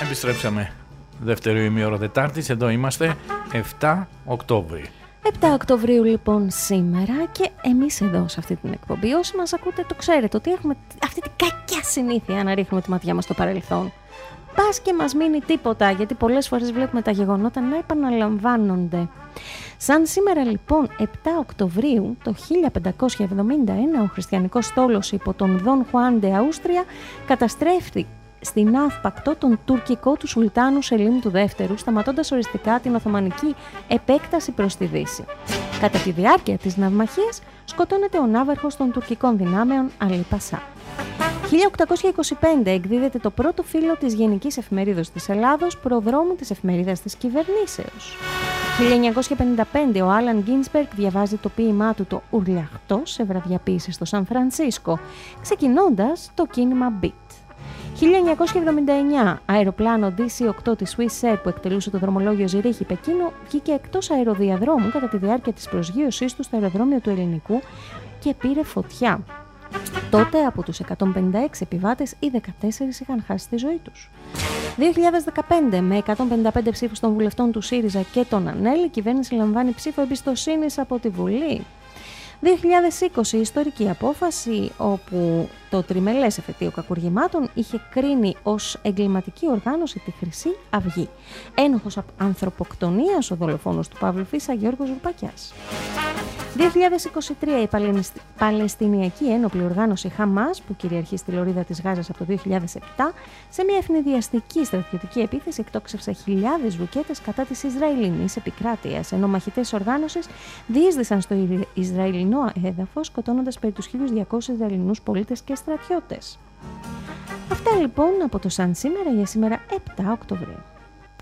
Επιστρέψαμε. Δεύτερο ημίωρο Τετάρτης, εδώ είμαστε 7 Οκτώβρη. 7 Οκτωβρίου λοιπόν σήμερα και εμείς εδώ σε αυτή την εκπομπή, όσοι μας ακούτε το ξέρετε ότι έχουμε αυτή την κακιά συνήθεια να ρίχνουμε τη ματιά μας στο παρελθόν. Πας και μας μείνει τίποτα, γιατί πολλές φορές βλέπουμε τα γεγονότα να επαναλαμβάνονται. Σαν σήμερα λοιπόν 7 Οκτωβρίου το 1571 ο χριστιανικός στόλος υπό τον Δον Χουάν ντε Αούστρια καταστρέφει στην Αύπακτο τον τουρκικό του Σουλτάνου Σελίμ του Δεύτερου, σταματώντας οριστικά την Οθωμανική επέκταση προς τη Δύση. Κατά τη διάρκεια της ναυμαχίας σκοτώνεται ο ναύαρχος των τουρκικών δυνάμεων Αλή Πασά. 1825 εκδίδεται το πρώτο φύλλο της Γενικής Εφημερίδος της Ελλάδος, προδρόμου της εφημερίδας της κυβερνήσεως. 1955 ο Άλαν Γκίνσμπεργκ διαβάζει το ποίημά του το Ουρλιαχτό σε βραδιοποίηση στο Σαν Φρανσίσκο, ξεκινώντας το κίνημα Beat. 1979 αεροπλάνο DC-8 της Swiss Air που εκτελούσε το δρομολόγιο Ζηρίχη-Πεκίνο βγήκε εκτός αεροδιαδρόμου κατά τη διάρκεια της προσγείωσής του στο αεροδρόμιο του Ελληνικού και πήρε φωτιά. Τότε από τους 156 επιβάτες οι 14 είχαν χάσει τη ζωή τους. 2015 με 155 ψήφους των βουλευτών του ΣΥΡΙΖΑ και των ΑΝΕΛ η κυβέρνηση λαμβάνει ψήφο εμπιστοσύνης από τη Βουλή. 2020 ιστορική απόφαση όπου το τριμελές εφετείο κακουργημάτων είχε κρίνει ως εγκληματική οργάνωση τη Χρυσή Αυγή. Ένοχος ανθρωποκτονίας ο δολοφόνος του Παύλου Φίσα Γιώργος Ρουπακιάς. 2023 η Παλαιστινιακή Ένοπλη Οργάνωση Χαμάς που κυριαρχεί στη λωρίδα της Γάζας από το 2007 σε μια ευνηδιαστική στρατιωτική επίθεση εκτόξευσε χιλιάδες ρουκέτες κατά της Ισραηλινής επικράτειας, ενώ μαχητές οργάνωσης διείσδησαν στο Ισραηλινό έδαφος σκοτώνοντας περί τους 1.200 Ισραηλινούς πολίτες και στρατιώτες. Αυτά λοιπόν από το Σαν σήμερα για σήμερα 7 Οκτωβρίου.